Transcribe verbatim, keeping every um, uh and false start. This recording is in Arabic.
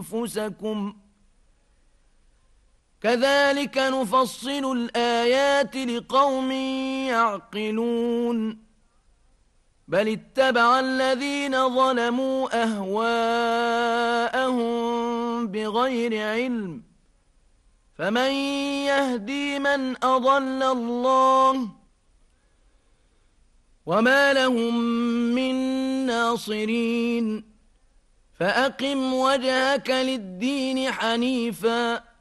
أنفسكم كذلك نفصل الآيات لقوم يعقلون بل اتبع الذين ظلموا أهواءهم بغير علم فمن يهدي من أضل الله وما لهم من ناصرين فأقم وجهك للدين حنيفا